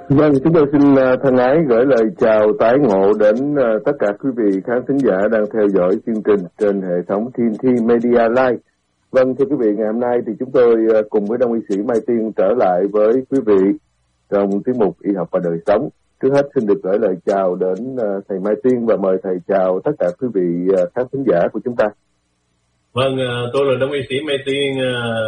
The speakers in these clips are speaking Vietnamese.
Vâng, chúng tôi xin thân ái gửi lời chào tái ngộ đến tất cả quý vị khán thính giả đang theo dõi chương trình trên hệ thống TNT Media Live. Vâng, thưa quý vị, ngày hôm nay thì chúng tôi cùng với Đông y sĩ Mai Tiên trở lại với quý vị trong tiết mục Y học và đời sống. Trước hết xin được gửi lời chào đến thầy Mai Tiên và mời thầy chào tất cả quý vị khán thính giả của chúng ta. Vâng, tôi là Đông y sĩ Mai Tiên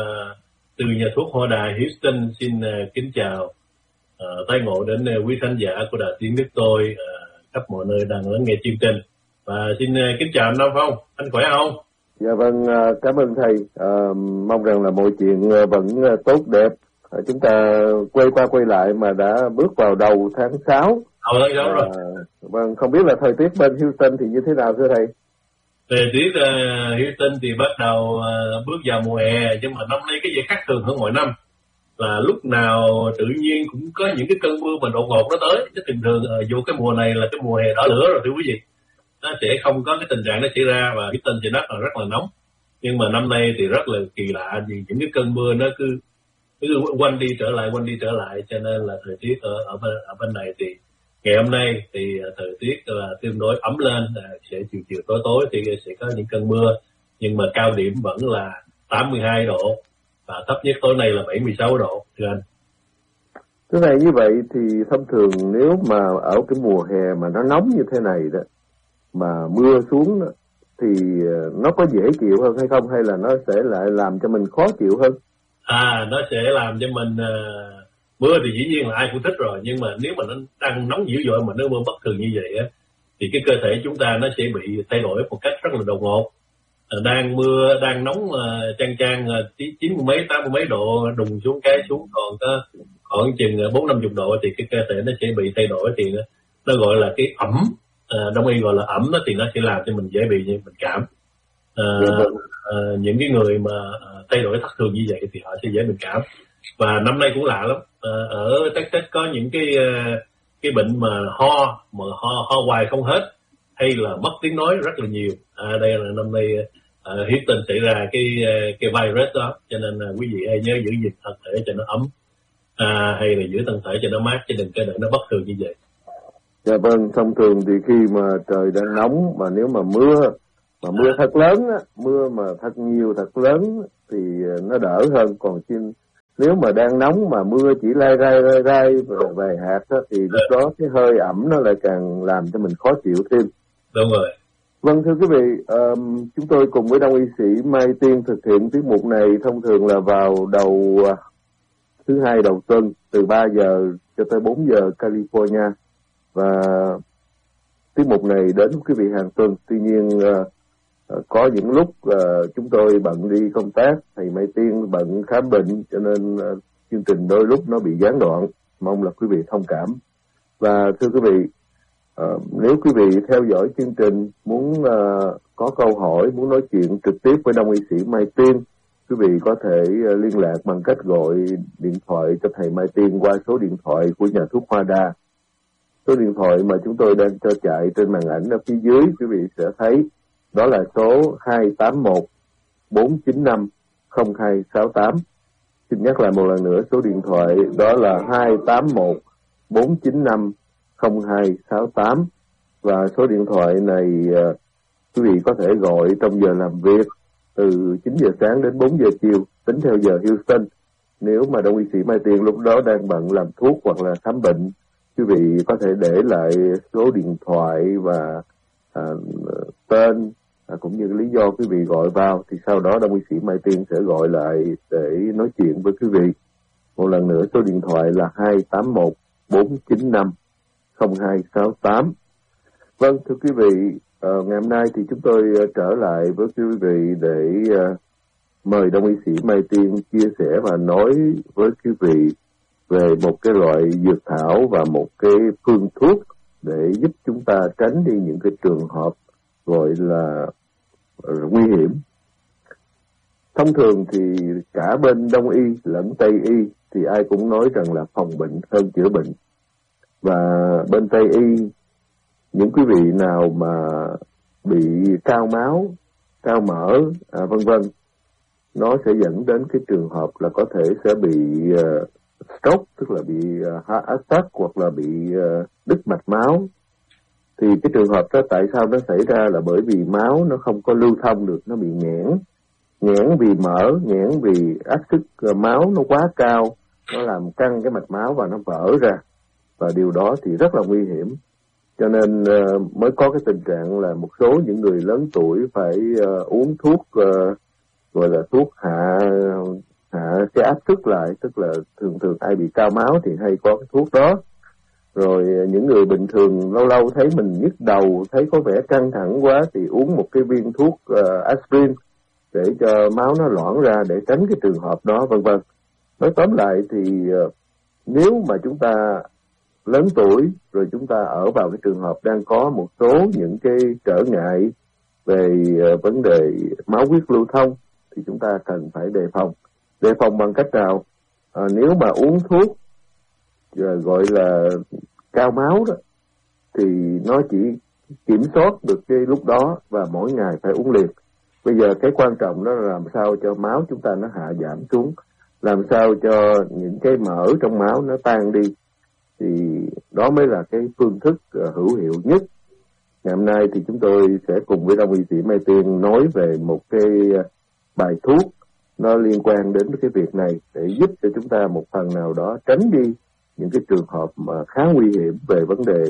từ nhà thuốc Hoa Đà Houston, xin kính chào tái ngộ đến quý khán giả của Đài Tiếng nước tôi khắp mọi nơi đang lắng nghe chương trình. Và xin kính chào anh Nam Phong, anh khỏe không? Dạ vâng, cảm ơn thầy. Mong rằng là mọi chuyện vẫn tốt đẹp. Chúng ta quay qua quay lại mà đã bước vào đầu tháng 6. Rồi. Vâng, không biết là thời tiết bên Houston thì như thế nào thưa thầy? Thời tiết Houston thì bắt đầu bước vào mùa hè, nhưng mà năm nay cái gì khác thường hơn mọi năm là lúc nào tự nhiên cũng có những cái cơn mưa mà đột ngột nó tới. Chứ bình thường vô cái mùa này là cái mùa hè đỏ lửa rồi thưa quý vị, nó sẽ không có cái tình trạng nó xảy ra và Houston thì rất là nóng. Nhưng mà năm nay thì rất là kỳ lạ vì những cái cơn mưa nó cứ quanh đi trở lại, cho nên là thời tiết ở bên này thì ngày hôm nay thì thời tiết là tương đối ấm lên, sẽ chiều tối thì sẽ có những cơn mưa, nhưng mà cao điểm vẫn là 82 độ và thấp nhất tối nay là 76 độ thưa anh. Thế này như vậy thì thông thường nếu mà ở cái mùa hè mà nó nóng như thế này đó mà mưa xuống đó, thì nó có dễ chịu hơn hay không, hay là nó sẽ lại làm cho mình khó chịu hơn? Nó sẽ làm cho mình mưa thì dĩ nhiên là ai cũng thích rồi, nhưng mà nếu mà nó đang nóng dữ dội mà nó mưa bất thường như vậy á thì cái cơ thể chúng ta nó sẽ bị thay đổi một cách rất là đột ngột. Đang mưa đang nóng chang 90 mấy 80 mấy độ đùng xuống còn có khoảng chừng 40-50 độ thì cái cơ thể nó sẽ bị thay đổi, thì nó gọi là cái ẩm, đông y gọi là ẩm đó, thì nó sẽ làm cho mình dễ bị bệnh cảm. Những cái người mà thay đổi thất thường như vậy thì họ sẽ dễ bệnh cảm. Và năm nay cũng lạ lắm, ở Texas có những cái bệnh mà ho hoài không hết, hay là mất tiếng nói rất là nhiều. Đây là năm nay Houston xảy ra cái virus đó, cho nên là quý vị hãy nhớ giữ gìn thân thể cho nó ấm, hay là giữ thân thể cho nó mát, chứ đừng có để nó bất thường như vậy. Dạ vâng, thông thường thì khi mà trời đang nóng mà nếu mà mưa thật lớn á, mưa mà thật nhiều thật lớn thì nó đỡ hơn, còn nếu mà đang nóng mà mưa chỉ lai rai vài hạt đó, thì lúc đó cái hơi ẩm nó lại càng làm cho mình khó chịu thêm. Đúng rồi. Vâng, thưa quý vị, chúng tôi cùng với Đông y sĩ Mai Tiên thực hiện tiết mục này thông thường là vào đầu thứ hai đầu tuần từ 3 giờ cho tới 4 giờ California, và tiết mục này đến quý vị hàng tuần. Tuy nhiên có những lúc chúng tôi bận đi công tác, thầy Mai Tiên bận khám bệnh, cho nên chương trình đôi lúc nó bị gián đoạn, mong là quý vị thông cảm. Và thưa quý vị, nếu quý vị theo dõi chương trình muốn có câu hỏi, muốn nói chuyện trực tiếp với Đông y sĩ Mai Tiên, quý vị có thể liên lạc bằng cách gọi điện thoại cho thầy Mai Tiên qua số điện thoại của nhà thuốc Hoa Đà. Số điện thoại mà chúng tôi đang cho chạy trên màn ảnh ở phía dưới, quý vị sẽ thấy đó là số 281 495 0268. Xin nhắc lại một lần nữa, số điện thoại đó là 281 495 0268. Và số điện thoại này quý vị có thể gọi trong giờ làm việc từ 9 giờ sáng đến 4 giờ chiều tính theo giờ Houston. Nếu mà Đông y sĩ Mai Tiên lúc đó đang bận làm thuốc hoặc là khám bệnh, quý vị có thể để lại số điện thoại và tên cũng như lý do quý vị gọi vào, thì sau đó Đông y sĩ Mai Tiên sẽ gọi lại để nói chuyện với quý vị. Một lần nữa, số điện thoại là 281 495 0268. Vâng, thưa quý vị, ngày hôm nay thì chúng tôi trở lại với quý vị để mời Đông y sĩ Mai Tiên chia sẻ và nói với quý vị về một cái loại dược thảo và một cái phương thuốc để giúp chúng ta tránh đi những cái trường hợp gọi là nguy hiểm. Thông thường thì cả bên Đông y lẫn Tây y thì ai cũng nói rằng là phòng bệnh hơn chữa bệnh. Và bên Tây y, những quý vị nào mà bị cao máu, cao mỡ, vân vân, nó sẽ dẫn đến cái trường hợp là có thể sẽ bị stroke, tức là bị heart attack hoặc là bị đứt mạch máu. Thì cái trường hợp đó tại sao nó xảy ra là bởi vì máu nó không có lưu thông được, nó bị nghẽn vì mỡ, nghẽn vì áp suất máu nó quá cao, nó làm căng cái mạch máu và nó vỡ ra, và điều đó thì rất là nguy hiểm. Cho nên mới có cái tình trạng là một số những người lớn tuổi phải uống thuốc gọi là thuốc hạ cái áp suất lại, tức là thường ai bị cao máu thì hay có cái thuốc đó. Rồi những người bình thường lâu lâu thấy mình nhức đầu, thấy có vẻ căng thẳng quá thì uống một cái viên thuốc aspirin để cho máu nó loãng ra để tránh cái trường hợp đó, vân vân. Nói tóm lại thì nếu mà chúng ta lớn tuổi rồi chúng ta ở vào cái trường hợp đang có một số những cái trở ngại về vấn đề máu huyết lưu thông thì chúng ta cần phải đề phòng. Đề phòng bằng cách nào? Nếu mà uống thuốc gọi là cao máu đó thì nó chỉ kiểm soát được cái lúc đó và mỗi ngày phải uống liền. Bây giờ cái quan trọng đó là làm sao cho máu chúng ta nó hạ giảm xuống, làm sao cho những cái mỡ trong máu nó tan đi, thì đó mới là cái phương thức hữu hiệu nhất. Ngày hôm nay thì chúng tôi sẽ cùng với Đông y sĩ Mai Tiên nói về một cái bài thuốc nó liên quan đến cái việc này để giúp cho chúng ta một phần nào đó tránh đi những cái trường hợp mà khá nguy hiểm về vấn đề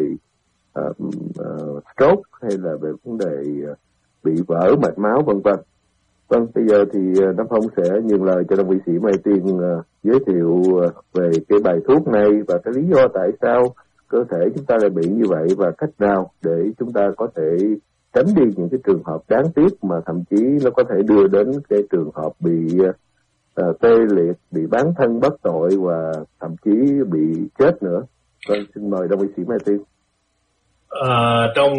stroke hay là về vấn đề bị vỡ mạch máu vân vân. Vâng, bây giờ thì Nam Phong sẽ nhường lời cho Đông y sĩ Mai Tiên giới thiệu về cái bài thuốc này và cái lý do tại sao cơ thể chúng ta lại bị như vậy và cách nào để chúng ta có thể tránh đi những cái trường hợp đáng tiếc mà thậm chí nó có thể đưa đến cái trường hợp bị tê liệt, bị bán thân bất tội và thậm chí bị chết nữa. Vâng, xin mời Đông y sĩ Mai Tiên. Trong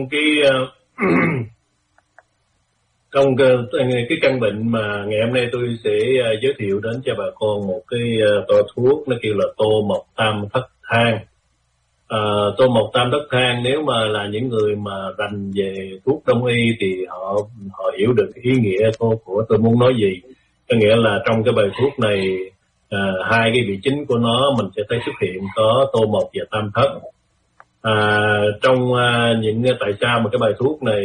trong cái căn bệnh mà ngày hôm nay tôi sẽ giới thiệu đến cho bà con một cái toa thuốc, nó kêu là tô mộc tam thất thang. Tô mộc tam thất thang, nếu mà là những người mà rành về thuốc đông y thì họ hiểu được ý nghĩa của tôi muốn nói gì. Có nghĩa là trong cái bài thuốc này, hai cái vị chính của nó mình sẽ thấy xuất hiện có tô mộc và tam thất. Trong những tại sao mà cái bài thuốc này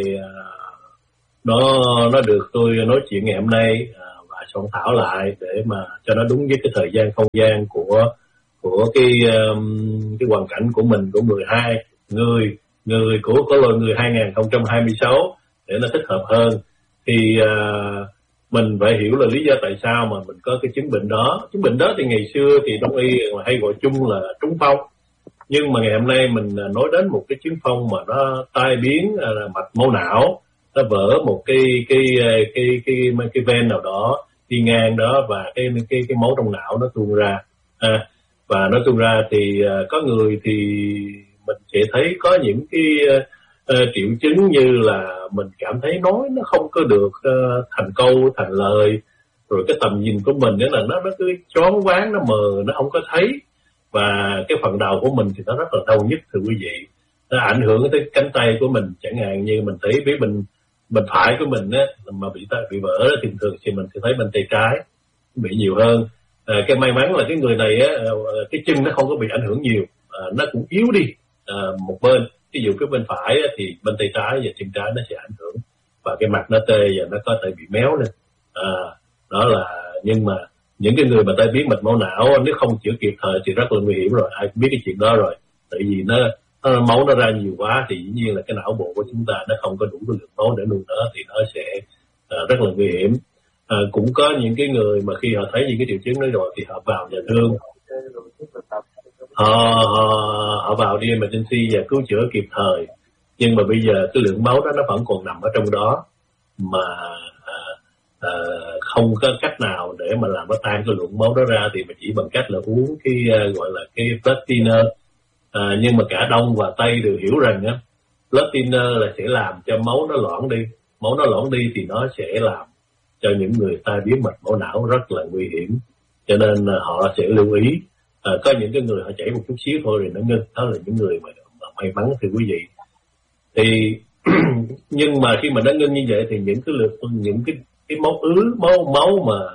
nó được tôi nói chuyện ngày hôm nay và soạn thảo lại để mà cho nó đúng với cái thời gian không gian của cái hoàn cảnh của mình, của người của loài người 2026 để nó thích hợp hơn. Thì mình phải hiểu là lý do tại sao mà mình có cái chứng bệnh đó. Chứng bệnh đó thì ngày xưa thì đông y hay gọi chung là trúng phong. Nhưng mà ngày hôm nay mình nói đến một cái chứng phong mà nó tai biến mạch máu não, nó vỡ một cái ven nào đó đi ngang đó và cái máu trong não nó tuôn ra. Và nó tuôn ra thì có người thì mình sẽ thấy có những cái triệu chứng như là mình cảm thấy nói nó không có được thành câu thành lời, rồi cái tầm nhìn của mình đó là nó cứ choáng váng, nó mờ, nó không có thấy, và cái phần đầu của mình thì nó rất là đau nhức thưa quý vị. Nó ảnh hưởng tới cánh tay của mình, chẳng hạn như mình thấy với bên phải của mình á mà bị vỡ thì thường thì mình sẽ thấy bên tay trái bị nhiều hơn. Cái may mắn là cái người này á, cái chân nó không có bị ảnh hưởng nhiều, nó cũng yếu đi một bên. Ví dụ cái bên phải á, thì bên tay trái và chân trái nó sẽ ảnh hưởng và cái mặt nó tê và nó có thể bị méo lên. Đó là, nhưng mà những cái người mà tai biến mạch máu não nếu không chữa kịp thời thì rất là nguy hiểm rồi, ai cũng biết cái chuyện đó rồi. Tại vì máu nó ra nhiều quá thì dĩ nhiên là cái não bộ của chúng ta nó không có đủ cái lượng máu để nuôi nó, thì nó sẽ rất là nguy hiểm. Cũng có những cái người mà khi họ thấy những cái triệu chứng đó rồi thì họ vào nhà thương, họ vào đi emergency và cứu chữa kịp thời. Nhưng mà bây giờ cái lượng máu đó nó vẫn còn nằm ở trong đó mà không có cách nào để mà làm nó tan cái lượng máu đó ra, thì mình chỉ bằng cách là uống cái gọi là cái blood thinner. Nhưng mà cả Đông và Tây đều hiểu rằng á, blood thinner là sẽ làm cho máu nó loãng đi. Máu nó loãng đi thì nó sẽ làm cho những người tai biến mạch máu não rất là nguy hiểm. Cho nên họ sẽ lưu ý. Có những cái người họ chảy một chút xíu thôi rồi nó ngưng. Đó là những người mà may mắn thưa quý vị. Thì nhưng mà khi mà nó ngưng như vậy thì những cái máu ứ, máu mà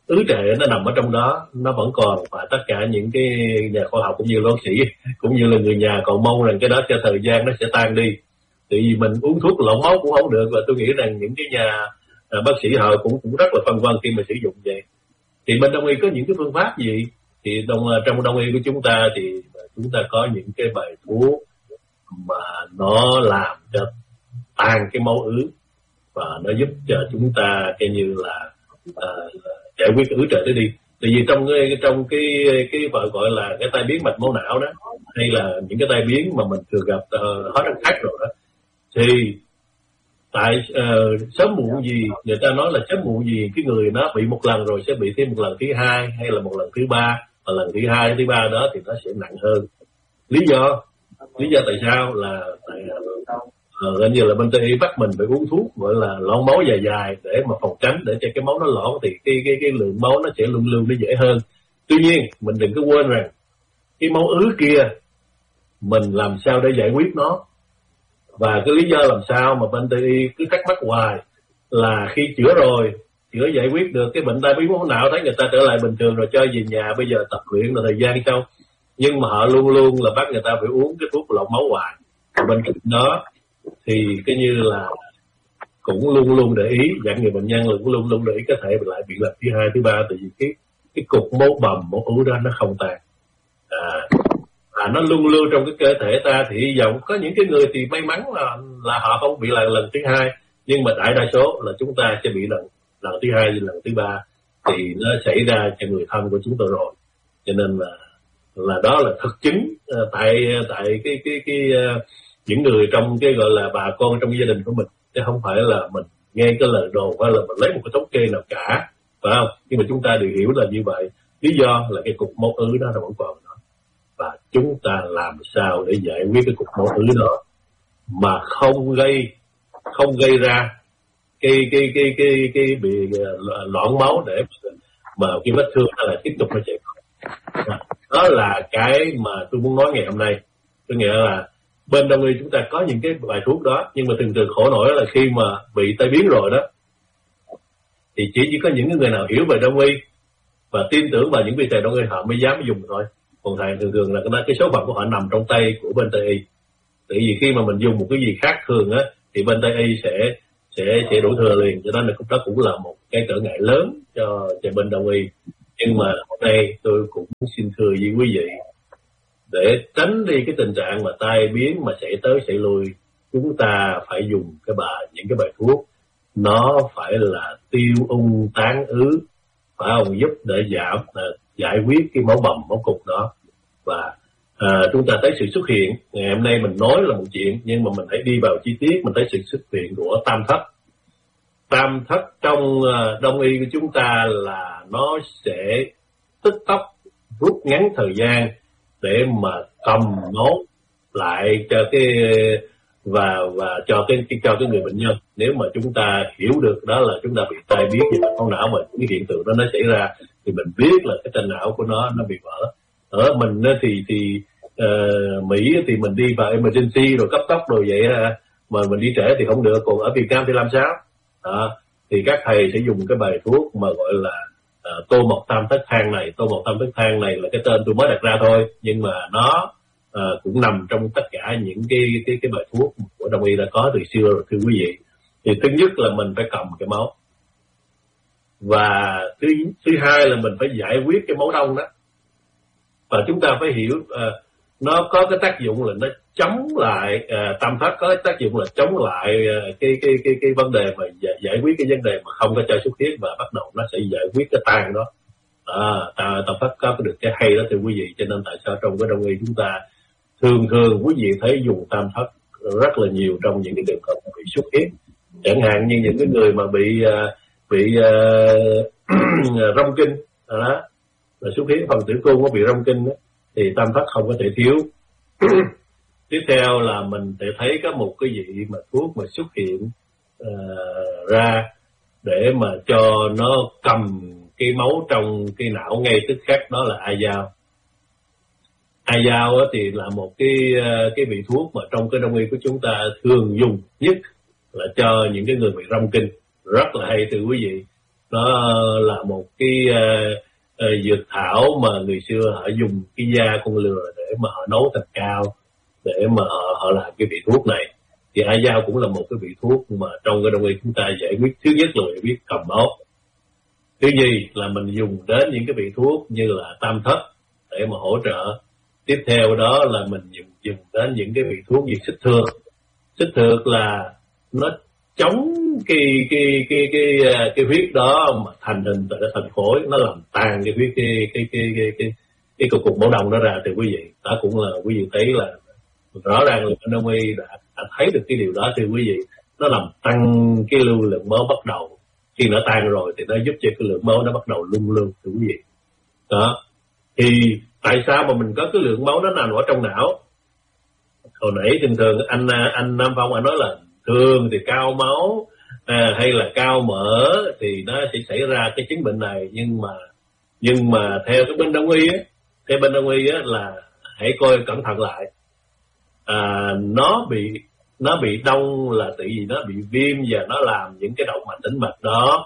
ứ trệ nó nằm ở trong đó, nó vẫn còn, và tất cả những cái nhà khoa học cũng như bác sĩ cũng như là người nhà còn mong rằng cái đó cho thời gian nó sẽ tan đi. Tại vì mình uống thuốc lộn máu cũng không được, và tôi nghĩ rằng những cái nhà bác sĩ họ cũng rất là phân vân khi mà sử dụng vậy. Thì bên đông y có những cái phương pháp gì? Thì trong đông y của chúng ta thì chúng ta có những cái bài thuốc mà nó làm cho tan cái máu ứ, và nó giúp cho chúng ta coi như là giải quyết cái ứ trệ đó đi. Tại vì trong cái gọi là cái tai biến mạch máu não đó, hay là những cái tai biến mà mình thường gặp hết rất khác rồi đó, thì tại sớm muộn gì, người ta nói là sớm muộn gì cái người nó bị một lần rồi sẽ bị thêm một lần thứ hai, hay là một lần thứ ba, và lần thứ hai thứ ba đó thì nó sẽ nặng hơn. Lý do tại sao là tại gần như là bên Tây y bắt mình phải uống thuốc gọi là loãng máu dài dài để mà phòng tránh, để cho cái máu nó loãng thì cái lượng máu nó sẽ luân lưu nó dễ hơn. Tuy nhiên mình đừng có quên rằng cái máu ứ kia mình làm sao để giải quyết nó. Và cái lý do làm sao mà bên Tây y cứ thắc mắc hoài là khi chữa giải quyết được cái bệnh tai biến máu não, thấy người ta trở lại bình thường rồi cho về nhà, bây giờ tập luyện là thời gian sau, nhưng mà họ luôn luôn là bắt người ta phải uống cái thuốc lọc máu hoài. Bên cạnh đó thì cái như là cũng luôn luôn để ý, dặn người bệnh nhân là cũng luôn luôn để ý có thể lại bị lần thứ hai thứ ba, tại vì cái cục máu bầm máu ứ đó nó không tan, nó luôn lưu trong cái cơ thể ta. Thì hy vọng có những cái người thì may mắn là họ không bị lại lần thứ hai, nhưng mà đại đa số là chúng ta sẽ bị lần thứ hai, lần thứ ba thì nó xảy ra cho người thân của chúng tôi rồi. Cho nên là đó là thực chứng tại cái những người trong cái gọi là bà con trong gia đình của mình, chứ không phải là mình nghe cái lời đồn hay là mình lấy một cái thống kê nào cả, phải không? Nhưng mà chúng ta đều hiểu là như vậy. Lý do là cái cục máu ứ đó nó vẫn còn đó, và chúng ta làm sao để giải quyết cái cục máu ứ đó mà không gây ra cái bị loãng máu, để mà cái vết thương nó lại tiếp tục nó chảy. Đó là cái mà tôi muốn nói ngày hôm nay. Tôi nghĩa là bên đông y chúng ta có những cái bài thuốc đó, nhưng mà thường khổ nổi là khi mà bị tai biến rồi đó thì chỉ có những người nào hiểu về đông y và tin tưởng vào những vị thầy đông y họ mới dám dùng thôi. Còn thầy thường là cái số phận của họ nằm trong tay của bên Tây y. Tại vì khi mà mình dùng một cái gì khác thường á thì bên Tây y sẽ đổ thừa liền, cho nên là đó cũng là một cái trở ngại lớn cho bên đông y. Nhưng mà hôm nay tôi cũng xin thưa với quý vị, để tránh đi cái tình trạng mà tai biến mà xảy tới xảy lui, chúng ta phải dùng những cái bài thuốc nó phải là tiêu ung tán ứ, phải không, giúp để giải quyết cái máu bầm máu cục đó. Và chúng ta thấy sự xuất hiện ngày hôm nay mình nói là một chuyện, nhưng mà mình hãy đi vào chi tiết, mình thấy sự xuất hiện của tam thất trong đông y của chúng ta là nó sẽ tức tốc rút ngắn thời gian để mà cầm máu lại cho và cho cái người bệnh nhân. Nếu mà chúng ta hiểu được đó là chúng ta bị tai biến về mạch máu não, mà cái hiện tượng đó nó xảy ra thì mình biết là cái trên não của nó bị vỡ. Ở mình thì Mỹ thì mình đi vào emergency rồi cấp tốc rồi vậy mà mình đi trễ thì không được. Còn ở Việt Nam thì làm sao? Thì các thầy sẽ dùng cái bài thuốc mà gọi là tô mộc tam thất thang này. Tô mộc tam thất thang này là cái tên tôi mới đặt ra thôi, nhưng mà nó cũng nằm trong tất cả những cái bài thuốc của đông y đã có từ xưa rồi, thưa quý vị. Thì thứ nhất là mình phải cầm cái máu, và thứ hai là mình phải giải quyết cái máu đông đó. Và chúng ta phải hiểu nó có cái tác dụng là nó chống lại tam thất có cái tác dụng là chống lại cái vấn đề mà giải quyết cái vấn đề mà không có cho xuất huyết, và bắt đầu nó sẽ giải quyết cái tan đó. Tam thất có được cái hay đó thưa quý vị. Cho nên tại sao trong cái đông y chúng ta thường quý vị thấy dùng tam thất rất là nhiều trong những cái trường hợp bị xuất huyết, chẳng hạn như những cái người mà bị rong kinh đó, là xuất huyết phần tử cung nó bị rong kinh đó, thì tam thất không có thể thiếu. Tiếp theo là mình sẽ thấy có một cái vị mà thuốc mà xuất hiện ra để mà cho nó cầm cái máu trong cái não ngay tức khắc, đó là Ayao. Ayao thì là một cái vị thuốc mà trong cái đông y của chúng ta thường dùng nhất là cho những cái người bị rong kinh, rất là hay thưa quý vị. Nó là một cái dược thảo mà người xưa họ dùng cái da con lừa để mà họ nấu thành cao, để mà họ làm cái vị thuốc này. Thì hải dao cũng là một cái vị thuốc mà trong cái đông y chúng ta giải quyết. Thứ nhất là giải quyết cầm máu, thứ nhì là mình dùng đến những cái vị thuốc như là tam thất để mà hỗ trợ. Tiếp theo đó là mình dùng đến những cái vị thuốc như xích thược. Xích thược là nó chống cái huyết đó mà thành hình thành khối, nó làm tan cái huyết cái cục máu đông đó ra. Thì quý vị đó cũng là quý vị thấy là rõ ràng là đông y đã thấy được cái điều đó. Thì quý vị, nó làm tăng cái lưu lượng máu bắt đầu. Khi nó tan rồi thì nó giúp cho cái lượng máu nó bắt đầu lung lương. Thì quý vị đó, thì tại sao mà mình có cái lượng máu nó nằm ở trong não? Hồi nãy thường anh Nam Phong anh nói là thường thì cao máu hay là cao mỡ thì nó sẽ xảy ra cái chứng bệnh này. Nhưng mà theo cái bên đông y á, là hãy coi cẩn thận lại. Nó bị đông là tại vì nó bị viêm và nó làm những cái động mạch tĩnh mạch đó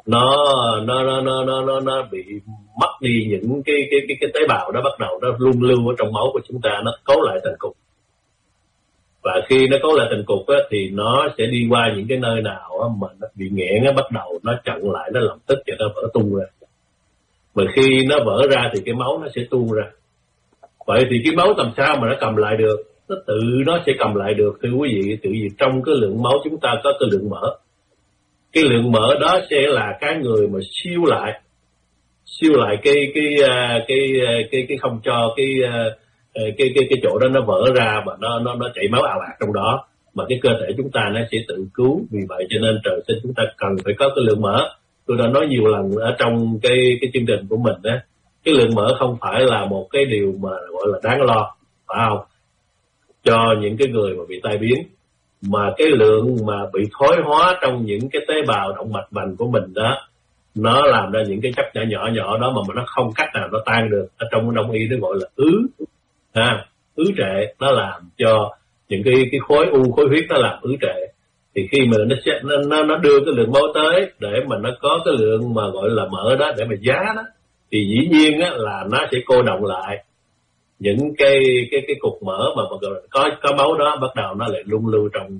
nó bị mất đi những cái tế bào đó, bắt đầu nó luân lưu ở trong máu của chúng ta, nó cấu lại thành cục. Và khi nó cấu lại thành cục á, thì nó sẽ đi qua những cái nơi nào á, mà nó bị nghẽn á, bắt đầu nó chặn lại, nó làm tích cho nó vỡ tung ra. Mà khi nó vỡ ra thì cái máu nó sẽ tuôn ra. Vậy thì cái máu làm sao mà nó cầm lại được? Nó sẽ cầm lại được thưa quý vị. Tự vì trong cái lượng máu chúng ta có cái lượng mỡ. Cái lượng mỡ đó sẽ là cái người mà siêu lại cái không cho cái chỗ đó nó vỡ ra và nó chảy máu ào ạt trong đó, mà cái cơ thể chúng ta nó sẽ tự cứu. Vì vậy cho nên trời sinh chúng ta cần phải có cái lượng mỡ. Tôi đã nói nhiều lần ở trong cái chương trình của mình đó, cái lượng mỡ không phải là một cái điều mà gọi là đáng lo, phải không, cho những cái người mà bị tai biến, mà cái lượng mà bị thoái hóa trong những cái tế bào động mạch vành của mình đó, nó làm ra những cái chất nhỏ đó mà nó không cách nào nó tan được. Ở trong đông y nó gọi là ứ trệ. Nó làm cho những cái khối u, khối huyết nó làm ứ trệ. Thì khi mà nó đưa cái lượng máu tới để mà nó có cái lượng mà gọi là mỡ đó để mà giá đó, thì dĩ nhiên á, là nó sẽ cô đọng lại những cái cục mỡ mà có máu đó, bắt đầu nó lại lung lưu trong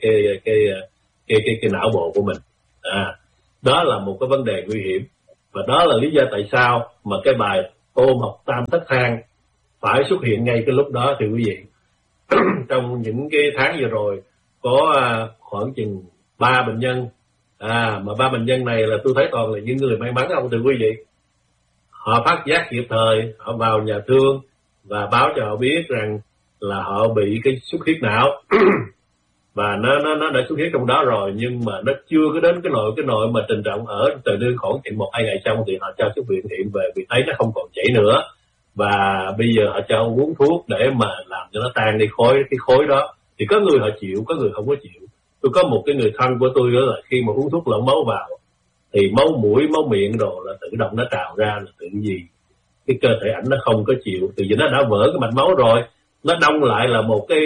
cái não bộ của mình. Đó là một cái vấn đề nguy hiểm, và đó là lý do tại sao mà cái bài Tô Mộc Tam Thất Thang phải xuất hiện ngay cái lúc đó. Thì quý vị trong những cái tháng vừa rồi có khoảng chừng 3 bệnh nhân, mà 3 bệnh nhân này là tôi thấy toàn là những người may mắn không thưa quý vị. Họ phát giác kịp thời, họ vào nhà thương và báo cho họ biết rằng là họ bị cái xuất huyết não và nó đã xuất huyết trong đó rồi, nhưng mà nó chưa có đến cái nội mà tình trạng ở từ đương khoảng chừng 1-2 ngày xong thì họ cho xuất viện hiện về vì thấy nó không còn chảy nữa, và bây giờ họ cho uống thuốc để mà làm cho nó tan đi cái khối đó. Thì có người họ chịu, có người không có chịu. Tôi có một cái người thân của tôi đó là khi mà uống thuốc lỏng máu vào thì máu mũi, máu miệng đồ là tự động nó trào ra, là tự gì cái cơ thể ảnh nó không có chịu, từ vì nó đã vỡ cái mạch máu rồi, nó đông lại là một cái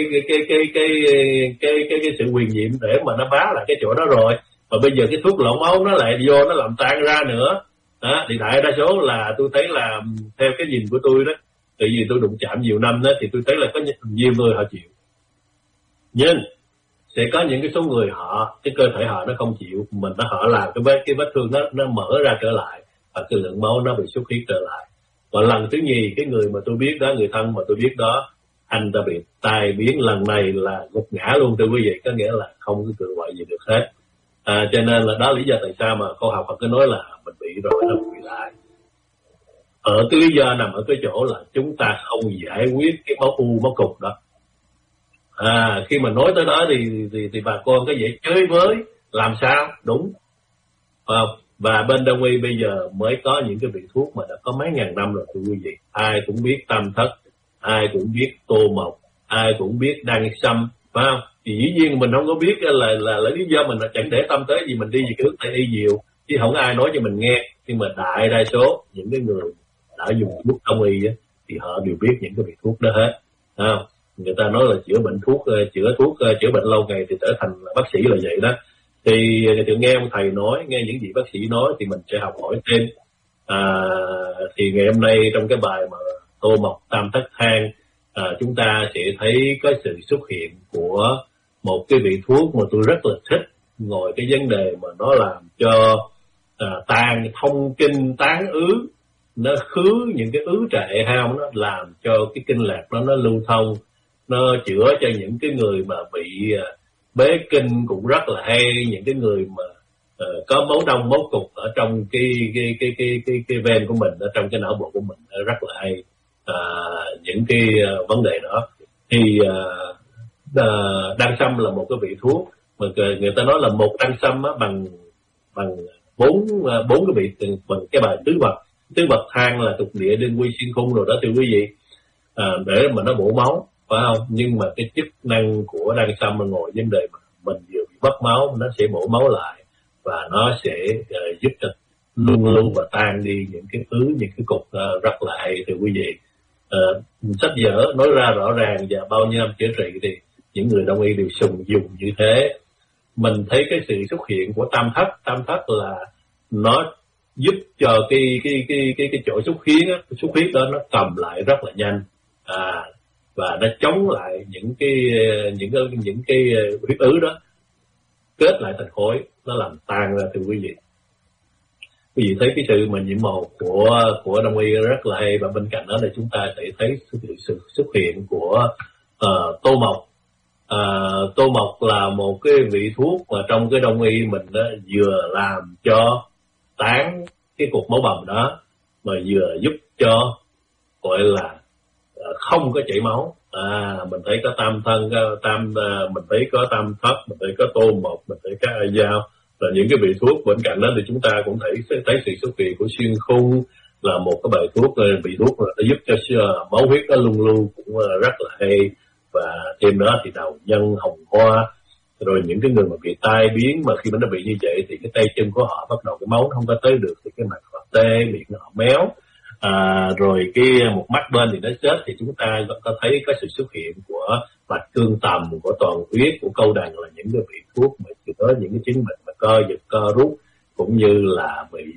sự huyền nhiệm để mà nó bá lại cái chỗ đó rồi. Và bây giờ cái thuốc lỏng máu nó lại vô nó làm tan ra nữa. Thì đại đa số là tôi thấy là theo cái nhìn của tôi đó, tại vì tôi đụng chạm nhiều năm đó, thì tôi thấy là có nhiều người họ chịu, nhưng sẽ có những cái số người cái cơ thể họ nó không chịu, mình họ làm cái vết thương nó mở ra trở lại và cái lượng máu nó bị xuất huyết trở lại. Và lần thứ nhì, cái người mà tôi biết đó, người thân mà tôi biết đó, anh ta bị tai biến lần này là gục ngã luôn thưa quý vị, có nghĩa là không có cự loại gì được hết. Cho nên là đó lý do tại sao mà cô học Phật cứ nói là mình bị rồi nó bị lại. Ở cái lý do nằm ở cái chỗ là chúng ta không giải quyết cái máu u, máu cục đó. Khi mà nói tới đó thì bà con có dễ chơi với làm sao đúng. Và bên đông y bây giờ mới có những cái vị thuốc mà đã có mấy ngàn năm rồi thưa quý vị. Ai cũng biết tam thất, ai cũng biết tô mộc, ai cũng biết đăng sâm, phải không? Thì dĩ nhiên mình không có biết là lý do mình là chẳng để tâm tới gì, mình đi về cái hướng Tây y nhiều, chứ không ai nói cho mình nghe. Nhưng mà đại đa số những cái người đã dùng thuốc đông y á, thì họ đều biết những cái vị thuốc đó hết. Người ta nói là chữa bệnh lâu ngày thì trở thành bác sĩ là vậy đó. Thì tôi nghe ông thầy nói, nghe những gì bác sĩ nói thì mình sẽ học hỏi thêm. Thì ngày hôm nay trong cái bài mà Tô Mộc Tam Thất Thang, chúng ta sẽ thấy có sự xuất hiện của một cái vị thuốc mà tôi rất là thích, ngồi cái vấn đề mà nó làm cho tàn thông kinh tán ứ, nó khứ những cái ứ trệ hao, nó làm cho cái kinh lạc nó lưu thông, nó chữa cho những cái người mà bị bế kinh cũng rất là hay, những cái người mà có máu đông máu cục ở trong cái ven của mình, ở trong cái não bộ của mình rất là hay. Những cái vấn đề đó thì đăng sâm là một cái vị thuốc mà người ta nói là một đăng sâm bằng bốn cái vị, bằng cái bài tứ vật thang là tục địa đương quy xuyên khung rồi đó thưa quý vị, để mà nó bổ máu, phải không? Nhưng mà cái chức năng của đăng sâm là ngồi vấn đề mà mình vừa bị mất máu, nó sẽ bổ máu lại và nó sẽ giúp cho luân lưu và tan đi những cái những cái cục rất là hay thưa quý vị. Sách vở nói ra rõ ràng và bao nhiêu năm chữa trị thì những người đông y đều dùng như thế. Mình thấy cái sự xuất hiện của tam thất là nó giúp cho cái chỗ xuất huyết đó nó cầm lại rất là nhanh, và nó chống lại những cái huyết ứ đó kết lại thành khối, nó làm tan ra thưa quý vị. Quý vị thấy cái sự mà nhiễm màu của đông y rất là hay, và bên cạnh đó là chúng ta sẽ thấy sự xuất hiện của Tô Mộc. Tô Mộc là một cái vị thuốc mà trong cái đông y mình đó, vừa làm cho tán cái cục máu bầm đó, mà vừa giúp cho gọi là không có chảy máu. Mình thấy có tam thân, mình thấy có tam thất, mình thấy có Tô Mộc, mình thấy có A Dao, là những cái vị thuốc. Bên cạnh đó thì chúng ta cũng thấy sự xuất hiện của xuyên khung là một cái bài thuốc, vị thuốc là giúp cho máu huyết nó luân lưu cũng rất là hay. Và thêm đó thì đầu nhân hồng hoa, rồi những cái người mà bị tai biến mà khi mà nó bị như vậy thì cái tay chân của họ bắt đầu cái máu nó không có tới được, thì cái mặt họ tê, miệng họ méo, rồi cái một mắt bên thì nó chết, thì chúng ta có thấy có sự xuất hiện của mạch cương tầm, của toàn huyết, của câu đằng, là những cái vị thuốc mà chữa những cái chứng bệnh mà co giật co rút, cũng như là bị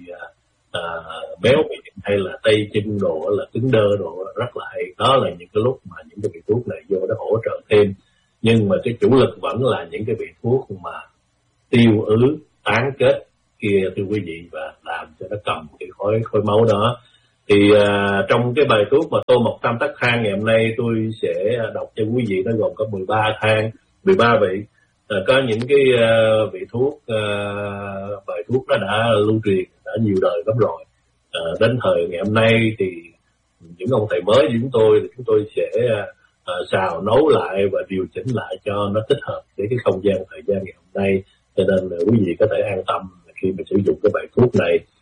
béo miệng hay là tay chân đồ là cứng đơ đồ rất là hay. Đó là những cái lúc mà những cái vị thuốc này vô nó hỗ trợ thêm, nhưng mà cái chủ lực vẫn là những cái vị thuốc mà tiêu ứ tán kết kia thưa quý vị, và làm cho nó cầm cái khối máu đó. Thì trong cái bài thuốc mà Tô Mộc Tam Thất Thang ngày hôm nay tôi sẽ đọc cho quý vị, nó gồm có 13 thang, 13 vị. Có những cái vị thuốc, bài thuốc nó đã lưu truyền đã nhiều đời lắm rồi. Đến thời ngày hôm nay thì những ông thầy mới như chúng tôi sẽ xào nấu lại và điều chỉnh lại cho nó thích hợp với cái không gian thời gian ngày hôm nay, cho nên là quý vị có thể an tâm khi mà sử dụng cái bài thuốc này.